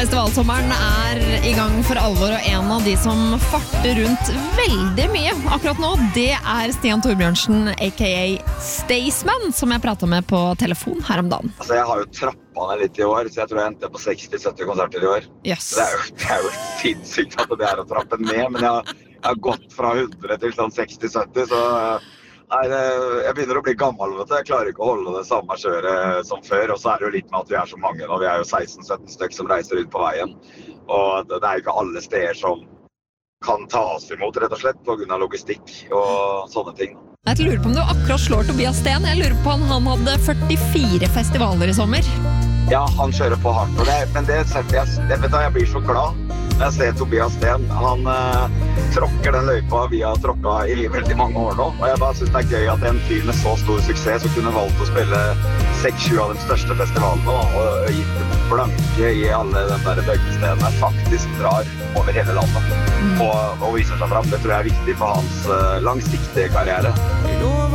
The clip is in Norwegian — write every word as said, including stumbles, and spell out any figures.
Festivalsommeren er i gang for alvor, og en av de som farter rundt veldig mye akkurat nå, det er Stian Torbjørnsen, aka Staysman, som jeg pratet med på telefon her om dagen. Altså, jeg har jo trappet ned litt i år, så jeg tror jeg endte på seksti til sytti konserter i år. Yes. Det er jo, det er jo sinnssykt at det er å trappe ned, men jeg har, jeg har gått fra hundre til sånn seksti til sytti, så nei, det, jeg begynner å bli gammel, vet du. Jeg klarer ikke å holde det samme kjøret som før, og så er det jo litt med at vi er så mange nå. Vi er jo seksten sytten stykker som reiser ut på veien, og det er jo ikke alle steder som kan tas imot, rett og slett, på grunn av logistikk og sånne ting. Jeg lurer på om du akkurat slår Tobias Sten. Jeg lurer på om han hadde førtifire festivaler i sommer. Ja, han kjører på hardt, og det, men det setter jeg, det, vet du, jeg blir så glad. Jeg ser Tobias Sten, han eh, tråkker den løypa vi har tråkket i veldig mange år nå, og jeg bare synes det er gøy at en fyr med så stor suksess som kunne valgt å spille seks sju av de største festivalene og gitt blanke i alle de der bøggestedene, faktisk drar over hele landet og, og viser seg frem. Det tror jeg er viktig for hans eh, langsiktige karriere.